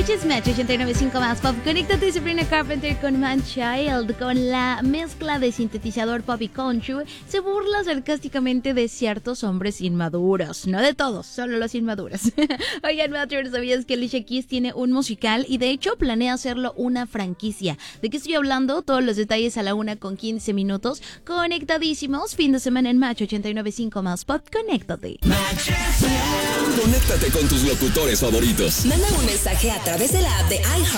Escuches Match 89.5 más pop. Conéctate Sabrina Carpenter con Man Child. Con la mezcla de sintetizador pop y country, se burla sarcásticamente de ciertos hombres inmaduros. No de todos, solo los inmaduros. Oigan, Matchers, ¿sabías que Alicia Keys tiene un musical? Y de hecho planea hacerlo una franquicia. ¿De qué estoy hablando? Todos los detalles a la 1:15. Conectadísimos. Fin de semana en Match 89.5 más pop. Conéctate. Conéctate con tus locutores favoritos. Manda un mensaje a través de la app de iHeart